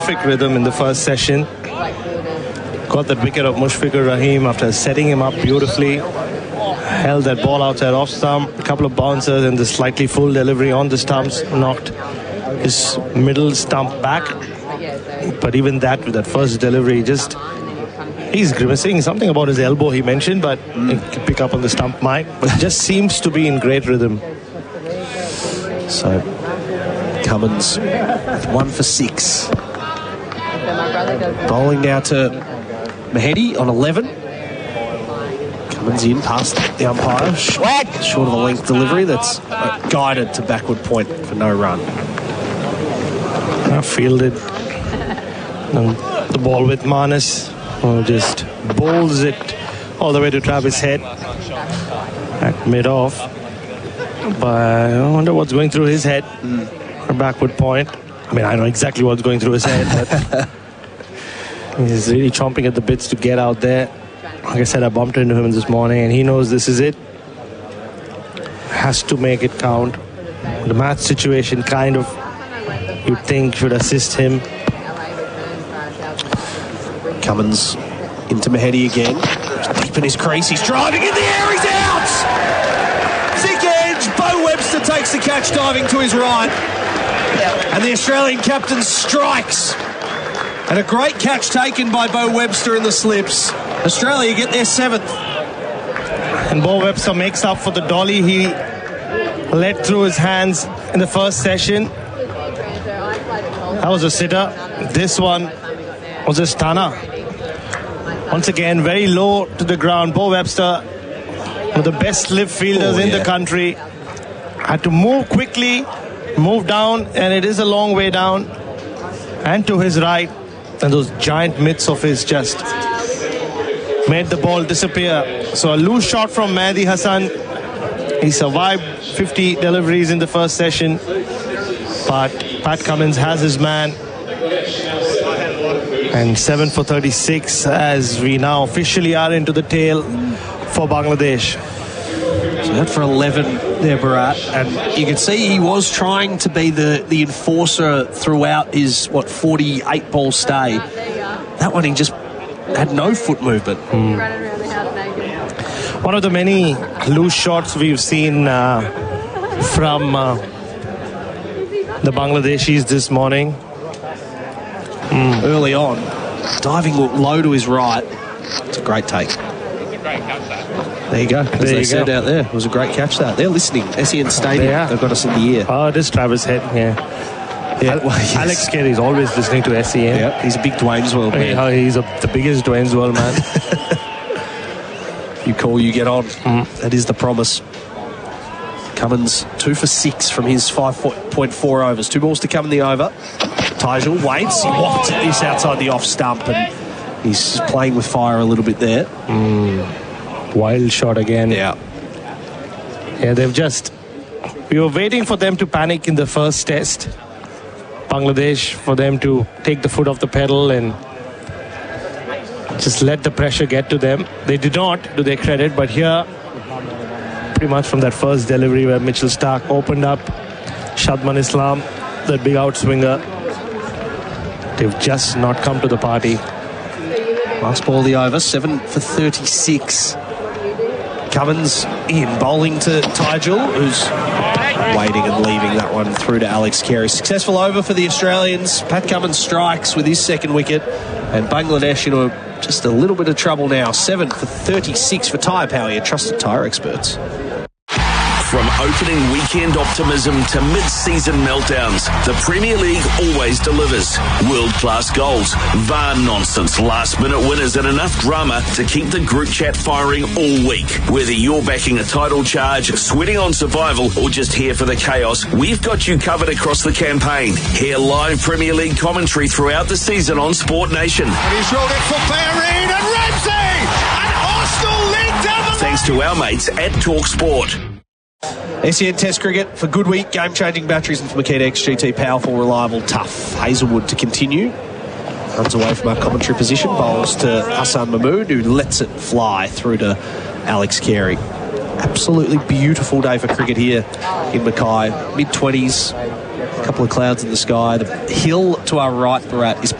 Perfect rhythm in the first session. Got that wicket of Mushfiqur Rahim after setting him up beautifully. Held that ball outside off stump. A couple of bouncers and the slightly full delivery on the stumps knocked his middle stump back. But even that, with that first delivery, he's grimacing. Something about his elbow he mentioned, but he can pick up on the stump mic. But just seems to be in great rhythm. So Cummins 1 for 6. Bowling now to Mahedi on 11. Cummins in past the umpire. Short of a length delivery that's guided to backward point for no run. Fielded the ball with Manas, who just bowls it all the way to Travis Head at mid-off. But I wonder what's going through his head. A backward point. I mean, I know exactly what's going through his head, but he's really chomping at the bits to get out there. Like I said, I bumped into him this morning, and he knows this is it. Has to make it count. The match situation kind of, you'd think, should assist him. Cummins into Mahedi again. Deep in his crease. He's driving in the air. He's out! Thick edge. Bo Webster takes the catch, diving to his right. And the Australian captain strikes. And a great catch taken by Bo Webster in the slips. Australia get their 7th. And Bo Webster makes up for the dolly he let through his hands in the first session. That was a sitter. This one was a stunner. Once again, very low to the ground. Bo Webster, one of the best slip fielders in the country, had to move quickly, move down, and it is a long way down. And to his right, and those giant mitts of his just made the ball disappear. So a loose shot from Mehdi Hassan. He survived 50 deliveries in the first session, but Pat Cummins has his man. And 7 for 36 as we now officially are into the tail for Bangladesh. So that for 11 there, Bharat. And you can see he was trying to be the enforcer throughout his, 48 ball stay. That one he just had no foot movement. One of the many loose shots we've seen from the Bangladeshis this morning. Early on, diving low to his right. It's a great take. There you go. As they said out there, it was a great catch. They're listening. SEN Stadium. They've got us in the ear. Oh, it is Travis Head. Yes. Alex Carey's always listening to SEN. Yeah, he's a big Dwayne's World man. He's the biggest Dwayne's World man. You call, you get on. That is the promise. Cummins 2 for 6 from his 5.4 overs. 2 balls to come in the over. Tijul waits. He wafts this outside the off stump, and he's playing with fire a little bit there. Wild shot again. Yeah, we were waiting for them to panic in the first test. Bangladesh, for them to take the foot off the pedal and just let the pressure get to them. They did not, to their credit, but here, pretty much from that first delivery where Mitchell Starc opened up, Shadman Islam, that big outswinger, they've just not come to the party. Last ball of the over, 7 for 36. Cummins in, bowling to Tijul, who's waiting and leaving that one through to Alex Carey. Successful over for the Australians. Pat Cummins strikes with his second wicket, and Bangladesh in just a little bit of trouble now. 7 for 36 for Tyre Power, your trusted tyre experts. From opening weekend optimism to mid-season meltdowns, the Premier League always delivers. World-class goals, VAR nonsense, last-minute winners and enough drama to keep the group chat firing all week. Whether you're backing a title charge, sweating on survival, or just here for the chaos, we've got you covered across the campaign. Hear live Premier League commentary throughout the season on Sport Nation. And he's rolled it for Clarin and Ramsey! And Arsenal lead down the Thanks to our mates at Talk Sport. SEN Test Cricket for good week. Game-changing batteries into Makita XGT. Powerful, reliable, tough. Hazelwood to continue. Runs away from our commentary position. Bowls to Hassan Mahmood, who lets it fly through to Alex Carey. Absolutely beautiful day for cricket here in Mackay. Mid-20s. A couple of clouds in the sky. The hill to our right, Barat, is